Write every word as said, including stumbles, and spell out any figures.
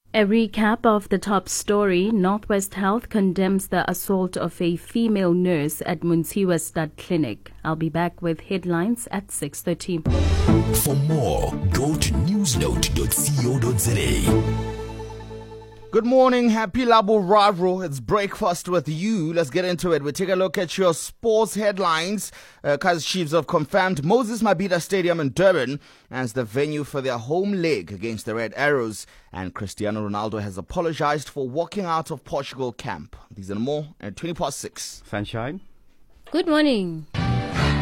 A recap of the top story. Northwest Health condemns the assault of a female nurse at Munsiwa Stud Clinic. I'll be back with headlines at six thirty. For more, go to newsnote dot co dot za. Good morning, happy Labo Raro. It's breakfast with you. Let's get into it. We take a look at your sports headlines. Uh, Kaizer Chiefs have confirmed Moses Mabhida Stadium in Durban as the venue for their home leg against the Red Arrows. And Cristiano Ronaldo has apologized for walking out of Portugal camp. These and more at twenty past six. Sunshine. Good morning.